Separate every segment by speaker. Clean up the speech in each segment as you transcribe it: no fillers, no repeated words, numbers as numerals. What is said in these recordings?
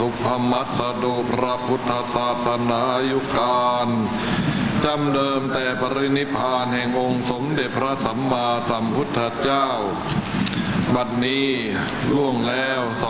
Speaker 1: สุภมัสโดพระพุทธศาสนายุคการจำเดิมแต่ปรินิพพานแห่งองค์สมเด็จพระสัมมาสัมพุทธเจ้าบัดนี้ล่วงแล้ว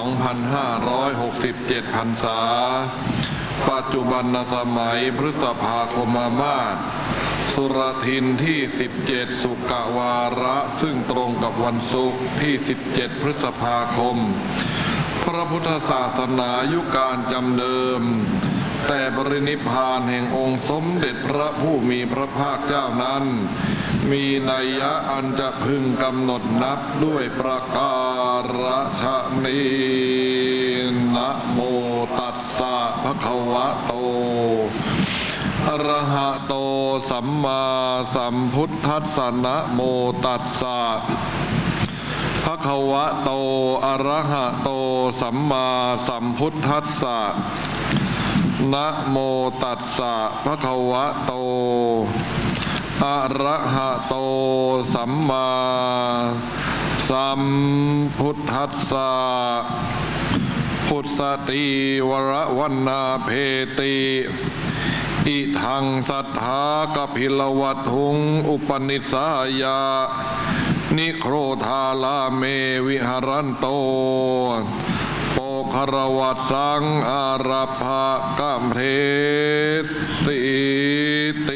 Speaker 1: 2,567 พรรษาปัจจุบันสมัยพฤษภาคมมาสสุรทินที่17สุกวาระซึ่งตรงกับวันศุกร์ที่17พฤษภาคมพระพุทธศาสนายุคการจำเดิมแต่ปรินิพพานแห่งองค์สมเด็จพระผู้มีพระภาคเจ้านั้นมีนัยยะอันจะพึงกำหนดนับด้วยประการฉนี้นะโมตัสสะภะคะวะโตอะระหะโตสัมมาสัมพุทธัสสะนะโมตัสสะภะคะวะโตอะระหะโตสัมมาสัมพุทธัสสะนะโมตัสสะภะคะวะโตอะระหะโตสัมมาสัมพุทธัสสะพุทธติวรวันนาเพติอิทังสัทธากพิลวัตถุงอุปนิสายานิโครธาลาเมวิหารันโตโปคารวัตสังอาราภะกัมเทติติ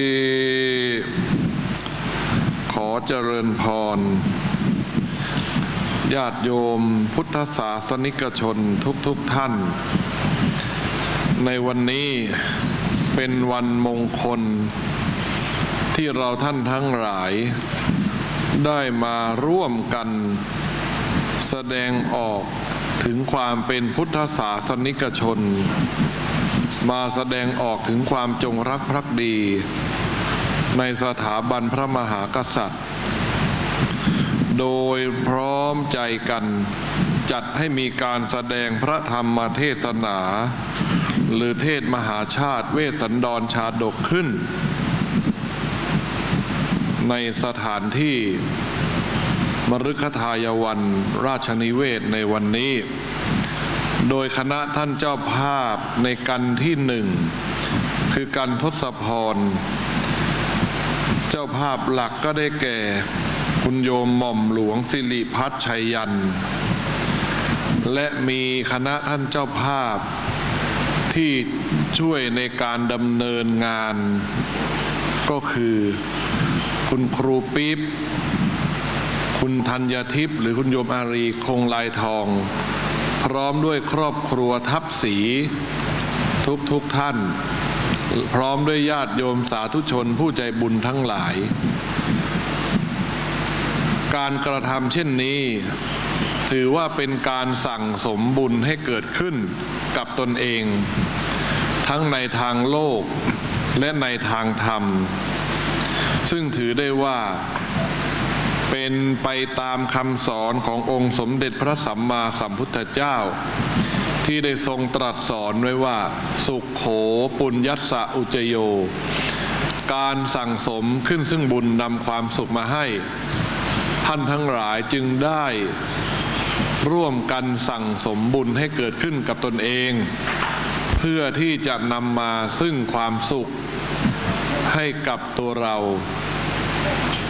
Speaker 1: ขอเจริญพรญาติโยมพุทธศาสนิกชนทุกท่านในวันนี้เป็นวันมงคลที่เราท่านทั้งหลายได้มาร่วมกันแสดงออกถึงความเป็นพุทธศาสนิกชนมาแสดงออกถึงความจงรักภักดีในสถาบันพระมหากษัตริย์โดยพร้อมใจกันจัดให้มีการแสดงพระธรรมเทศนาหรือเทศมหาชาติเวสสันดรชาดกขึ้นในสถานที่มฤคทายวันราชนิเวศในวันนี้โดยคณะท่านเจ้าภาพในกันที่หนึ่งคือกันทศพรเจ้าภาพหลักก็ได้แก่คุณโยมหม่อมหลวงสิริพัฒน์ชัยยันต์และมีคณะท่านเจ้าภาพที่ช่วยในการดำเนินงานก็คือคุณครูปิ๊บคุณธัญทิพย์หรือคุณโยมอารีคงลายทองพร้อมด้วยครอบครัวทับศรีทุกท่านพร้อมด้วยญาติโยมสาธุชนผู้ใจบุญทั้งหลายการกระทำเช่นนี้ถือว่าเป็นการสั่งสมบุญให้เกิดขึ้นกับตนเองทั้งในทางโลกและในทางธรรมซึ่งถือได้ว่าเป็นไปตามคำสอนขององค์สมเด็จพระสัมมาสัมพุทธเจ้าที่ได้ทรงตรัสสอนไว้ว่าสุขโขปุญญัสสะอุจโยการสั่งสมขึ้นซึ่งบุญนำความสุขมาให้ท่านทั้งหลายจึงได้ร่วมกันสั่งสมบุญให้เกิดขึ้นกับตนเองเพื่อที่จะนำมาซึ่งความสุขให้กับตัวเรา